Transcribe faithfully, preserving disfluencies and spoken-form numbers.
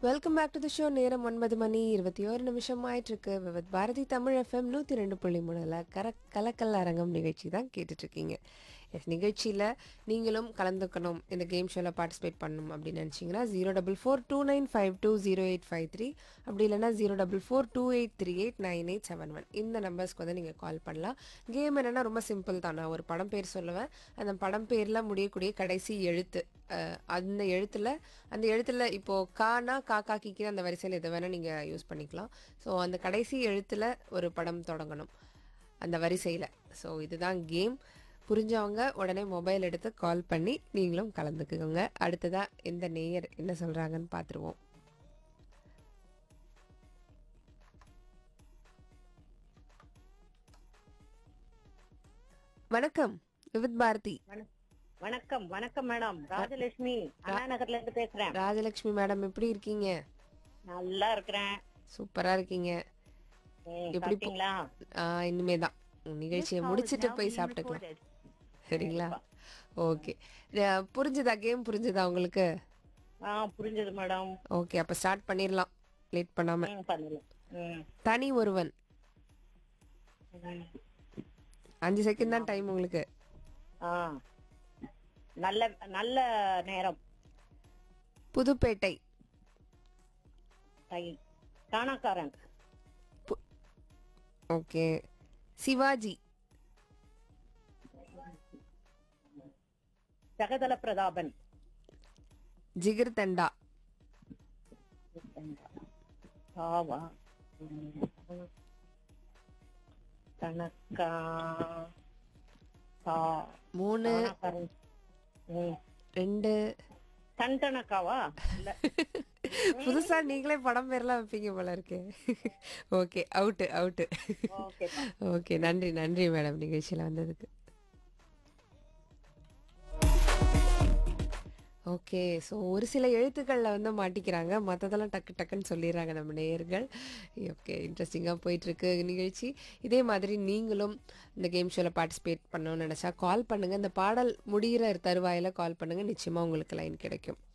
Welcome back to the show. நேரம் ஒன்பது மணி இருபத்தி ஒரு நிமிஷம் ஆயிட்டு இருக்கு. வித் பாரதி தமிழ் எஃப்எம் நூற்றி ரெண்டு புள்ளி மூணுல கர கலக்கல் அரங்கம் நிகழ்ச்சி தான் கேட்டுட்டு இருக்கீங்க. எஸ், நிகழ்ச்சியில் நீங்களும் கலந்துக்கணும், இந்த கேம் ஷோவில் பார்ட்டிசிபேட் பண்ணணும் அப்படின்னு நினச்சிங்கன்னா zero double four two nine five two zero eight five three அப்படி இல்லைனா zero double four two eight three eight nine eight seven one இந்த நம்பர்ஸ்க்கு வந்து நீங்கள் கால் பண்ணலாம். கேம் என்னென்னா ரொம்ப சிம்பிள் தான். நான் ஒரு படம் பேர் சொல்லுவேன். அந்த படம் பேரில் முடியக்கூடிய கடைசி எழுத்து, அஹ், அந்த எழுத்தில் அந்த எழுத்தில் இப்போது கானா காக்கா கிக்கிற அந்த வரிசையில் எதை வேணால் நீங்கள் யூஸ் பண்ணிக்கலாம். ஸோ அந்த கடைசி எழுத்தில் ஒரு படம் தொடங்கணும் அந்த வரிசையில். ஸோ இதுதான் கேம். புரிஞ்சவங்க உடனே மொபைல் எடுத்து கால் பண்ணி நீங்களும் கலந்துக்குங்க. அடுத்ததாக எந்த நேயர் என்ன சொல்கிறாங்கன்னு பார்த்துருவோம். வணக்கம் விவித் பாரதி. வண- வணக்கம் வணக்கம் மேடம். ராஜலட்சுமி அண்ணா நகர்ல இருந்து பேசுறேன். ராஜலட்சுமி மேடம், எப்படி இருக்கீங்க? நல்லா இருக்கிறேன். சூப்பரா இருக்கீங்க. ம், எப்படி போ- சாப்பிட்டீங்களா? ஆ, இனிமேதான் நிகழ்ச்சியை முடிச்சிட்டு போய் சாப்பிட்டுக்கலாம். சரிங்களா? ஓகே. புரிஞ்சுதா? கேம் புரிஞ்சுதா உங்களுக்கு? ஆ, புரிஞ்சது மேடம். ஓகே, அப்ப ஸ்டார்ட் பண்ணிடலாம் லேட் பண்ணாம. ம், பண்ணலாம். ம், தனி ஒருவன். ம். அஞ்சு செகண்ட் தான் டைம் உங்களுக்கு. ஆ, நல்ல நல்ல நேரம். புதுப்பேட்டை. தை காணாக்காரன். ஓகே. சிவாஜி. ஜெகதல பிரதாபன். ஜிகிர் தண்டா. ஆவா. ம். கணக்கா கா மூணு, காணாக்காரன். ம். ரெண்டு. டன் டனக்காவா? இல்ல. புதுசா நீங்களே படம் பேர்லாம் வைப்பீங்க போல இருக்கு. Okay, out out. Okay. Okay, நன்றி நன்றி மேடம் நிகழ்ச்சியில் வந்ததுக்கு. ஓகே. ஸோ ஒரு சில எழுத்துக்களில் வந்து மாட்டிக்கிறாங்க, மற்றதெல்லாம் டக்கு டக்குன்னு சொல்லிடுறாங்க நம்ம நேயர்கள். ஓகே, இன்ட்ரெஸ்டிங்காக போயிட்டுருக்கு நிகழ்ச்சி. இதே மாதிரி நீங்களும் இந்த கேம் ஷோவில் பார்ட்டிசிபேட் பண்ணணும்னு நினச்சா கால் பண்ணுங்கள். இந்த பாடல் முடிகிற தருவாயில் கால் பண்ணுங்கள், நிச்சயமாக உங்களுக்கு லைன் கிடைக்கும்.